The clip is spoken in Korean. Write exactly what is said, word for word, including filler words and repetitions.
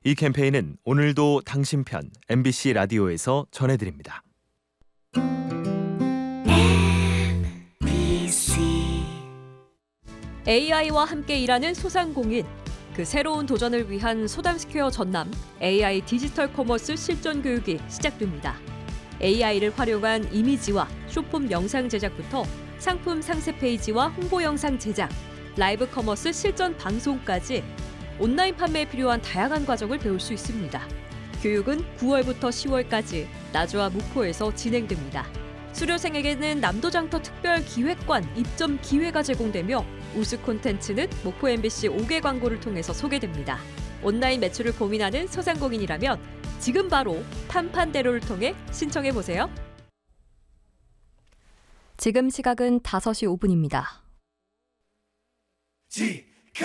이 캠페인은 오늘도 당신 편 엠비씨 라디오에서 전해드립니다. 에이아이와 함께 일하는 소상공인. 그 새로운 도전을 위한 소담스퀘어 전남 에이아이 디지털 커머스 실전 교육이 시작됩니다. 에이아이를 활용한 이미지와 쇼폼 영상 제작부터 상품 상세 페이지와 홍보 영상 제작, 라이브 커머스 실전 방송까지 온라인 판매에 필요한 다양한 과정을 배울 수 있습니다. 교육은 구월부터 시월까지 나주와 목포에서 진행됩니다. 수료생에게는 남도장터 특별 기획관 입점 기회가 제공되며 우수 콘텐츠는 목포 엠비씨 오 개 광고를 통해서 소개됩니다. 온라인 매출을 고민하는 소상공인이라면 지금 바로 판판대로를 통해 신청해보세요. 지금 시각은 다섯 시 오 분입니다. 지